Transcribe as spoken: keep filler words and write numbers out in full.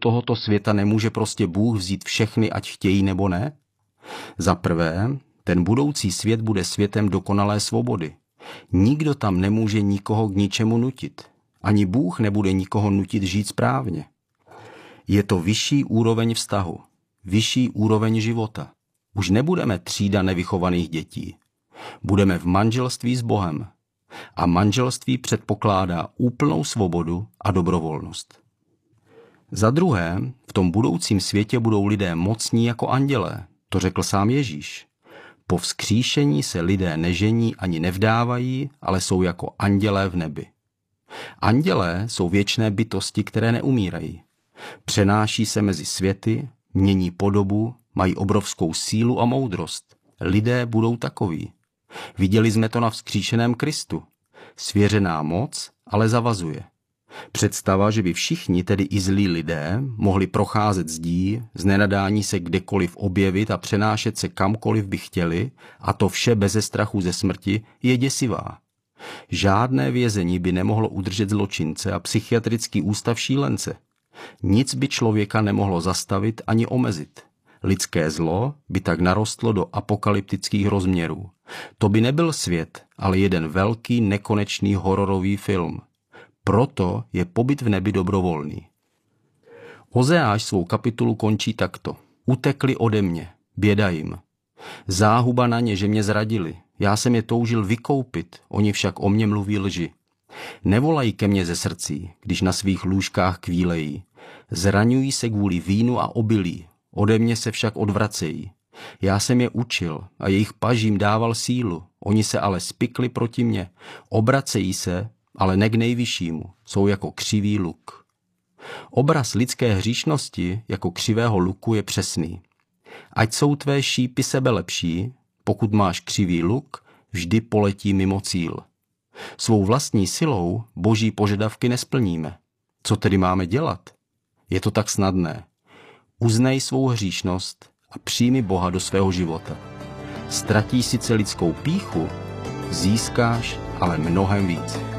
tohoto světa nemůže prostě Bůh vzít všechny, ať chtějí nebo ne? Za prvé, ten budoucí svět bude světem dokonalé svobody. Nikdo tam nemůže nikoho k ničemu nutit. Ani Bůh nebude nikoho nutit žít správně. Je to vyšší úroveň vztahu, vyšší úroveň života. Už nebudeme třída nevychovaných dětí. Budeme v manželství s Bohem. A manželství předpokládá úplnou svobodu a dobrovolnost. Za druhé, v tom budoucím světě budou lidé mocní jako andělé. To řekl sám Ježíš. Po vzkříšení se lidé nežení ani nevdávají, ale jsou jako andělé v nebi. Andělé jsou věčné bytosti, které neumírají. Přenáší se mezi světy, mění podobu, mají obrovskou sílu a moudrost. Lidé budou takoví. Viděli jsme to na vzkříšeném Kristu. Svěřená moc, ale zavazuje. Představa, že by všichni, tedy i zlí lidé, mohli procházet zdí, z nenadání se kdekoliv objevit a přenášet se kamkoliv by chtěli, a to vše beze strachu ze smrti, je děsivá. Žádné vězení by nemohlo udržet zločince a psychiatrický ústav šílence. Nic by člověka nemohlo zastavit ani omezit. Lidské zlo by tak narostlo do apokalyptických rozměrů. To by nebyl svět, ale jeden velký nekonečný hororový film. Proto je pobyt v nebi dobrovolný. Ozeáš svou kapitulu končí takto. Utekli ode mě, běda jim. Záhuba na ně, že mě zradili. Já jsem je toužil vykoupit, oni však o mě mluví lži. Nevolají ke mně ze srdcí, když na svých lůžkách kvílejí. Zraňují se kvůli vínu a obilí, ode mě se však odvracejí. Já jsem je učil a jejich pažím dával sílu, oni se ale spikli proti mně. Obracejí se, ale ne k nejvyššímu, jsou jako křivý luk. Obraz lidské hříšnosti jako křivého luku je přesný. Ať jsou tvé šípy sebelepší, pokud máš křivý luk, vždy poletí mimo cíl. Svou vlastní silou boží požadavky nesplníme. Co tedy máme dělat? Je to tak snadné. Uznej svou hříšnost a přijmi Boha do svého života. Ztratíš sice lidskou pýchu, získáš ale mnohem víc.